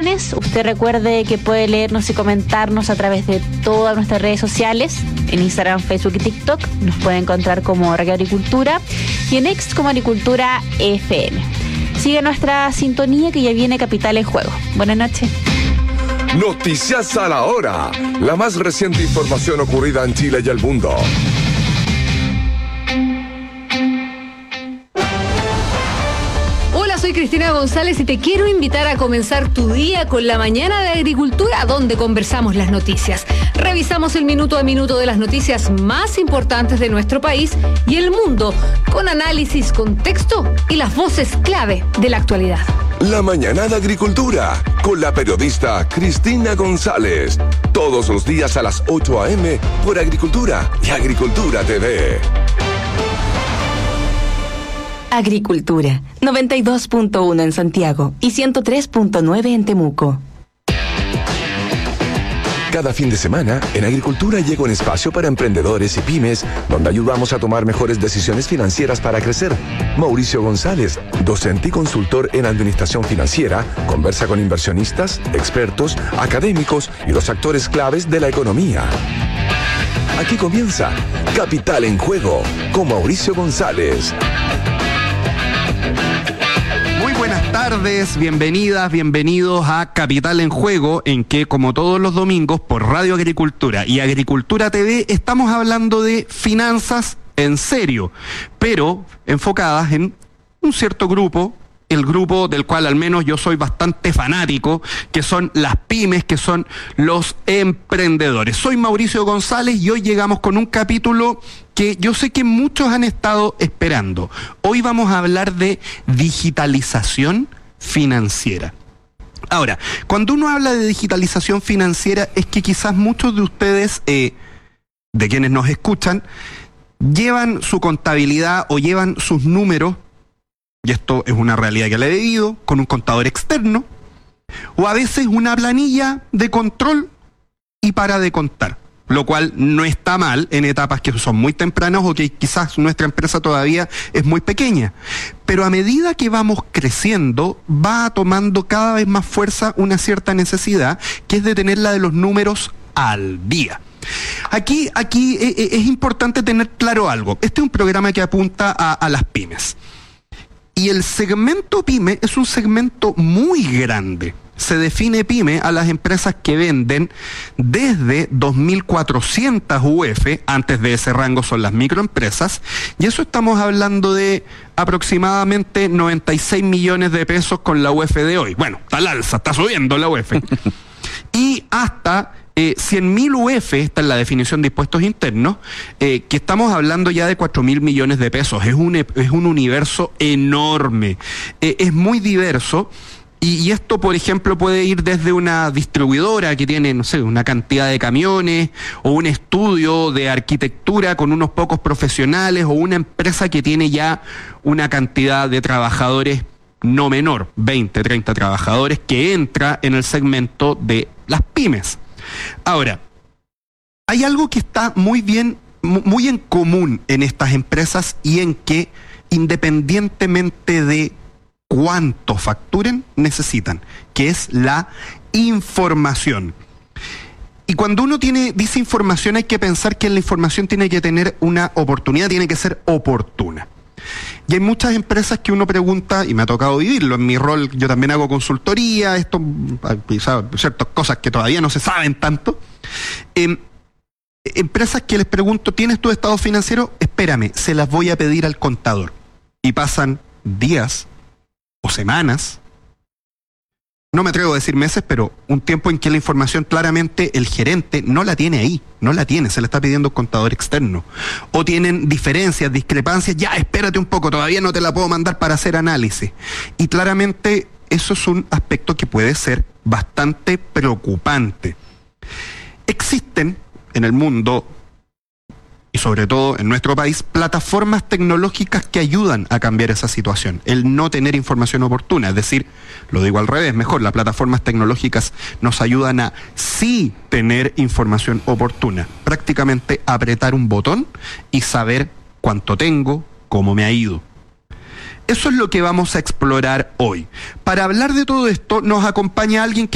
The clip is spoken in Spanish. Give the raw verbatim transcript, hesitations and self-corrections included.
opiniones. Usted recuerde que puede leernos y comentarnos a través de todas nuestras redes sociales, en Instagram, Facebook y TikTok. Nos puede encontrar como Radio Agricultura y en X como Agricultura F M. Sigue nuestra sintonía que ya viene Capital en Juego. Buenas noches. Noticias a la hora. La más reciente información ocurrida en Chile y el mundo. Soy Cristina González y te quiero invitar a comenzar tu día con la mañana de Agricultura, donde conversamos las noticias. Revisamos el minuto a minuto de las noticias más importantes de nuestro país y el mundo, con análisis, contexto y las voces clave de la actualidad. La mañana de Agricultura, con la periodista Cristina González. Todos los días a las ocho a eme por Agricultura y Agricultura T V. Agricultura, noventa y dos punto uno en Santiago y ciento tres punto nueve en Temuco. Cada fin de semana, en Agricultura llega un espacio para emprendedores y pymes, donde ayudamos a tomar mejores decisiones financieras para crecer. Mauricio González, docente y consultor en administración financiera, conversa con inversionistas, expertos, académicos y los actores claves de la economía. Aquí comienza Capital en Juego, con Mauricio González. Muy buenas tardes, bienvenidas, bienvenidos a Capital en Juego, en que, como todos los domingos, por Radio Agricultura y Agricultura T V, estamos hablando de finanzas en serio, pero enfocadas en un cierto grupo, el grupo del cual al menos yo soy bastante fanático, que son las pymes, que son los emprendedores. Soy Mauricio González y hoy llegamos con un capítulo que yo sé que muchos han estado esperando. Hoy vamos a hablar de digitalización financiera. Ahora, cuando uno habla de digitalización financiera, es que quizás muchos de ustedes, eh, de quienes nos escuchan, llevan su contabilidad o llevan sus números, y esto es una realidad que le he vivido, con un contador externo, o a veces una planilla de control y para de contar, lo cual no está mal en etapas que son muy tempranas o que quizás nuestra empresa todavía es muy pequeña. Pero a medida que vamos creciendo, va tomando cada vez más fuerza una cierta necesidad, que es de tener la de los números al día. Aquí, aquí eh, es importante tener claro algo. Este es un programa que apunta a, a las pymes. Y el segmento pyme es un segmento muy grande. Se define pyme a las empresas que venden desde dos mil cuatrocientas U F, antes de ese rango son las microempresas, y eso estamos hablando de aproximadamente noventa y seis millones de pesos con la U F de hoy. Bueno, está al alza, está subiendo la U F. Y hasta Eh, cien mil U F, esta es la definición de impuestos internos, eh, que estamos hablando ya de cuatro mil millones de pesos. Es un, es un universo enorme, eh, es muy diverso. Y, y esto, por ejemplo, puede ir desde una distribuidora que tiene, no sé, una cantidad de camiones, o un estudio de arquitectura con unos pocos profesionales, o una empresa que tiene ya una cantidad de trabajadores no menor, veinte, treinta trabajadores, que entra en el segmento de las pymes. Ahora, hay algo que está muy bien, muy en común en estas empresas, y en que, independientemente de cuánto facturen, necesitan, que es la información. Y cuando uno tiene, dice información, hay que pensar que la información tiene que tener una oportunidad, tiene que ser oportuna. Y hay muchas empresas que uno pregunta, y me ha tocado vivirlo en mi rol, yo también hago consultoría, esto, ciertas cosas que todavía no se saben tanto. Eh, empresas que les pregunto, ¿tienes tu estado financiero? Espérame, se las voy a pedir al contador. Y pasan días o semanas, no me atrevo a decir meses, pero un tiempo en que la información claramente el gerente no la tiene ahí, no la tiene, se la está pidiendo un contador externo. O tienen diferencias, discrepancias, ya espérate un poco, todavía no te la puedo mandar para hacer análisis. Y claramente eso es un aspecto que puede ser bastante preocupante. Existen en el mundo, y sobre todo en nuestro país, plataformas tecnológicas que ayudan a cambiar esa situación, el no tener información oportuna. Es decir, lo digo al revés, mejor, las plataformas tecnológicas nos ayudan a sí tener información oportuna, prácticamente apretar un botón y saber cuánto tengo, cómo me ha ido. Eso es lo que vamos a explorar hoy. Para hablar de todo esto nos acompaña alguien que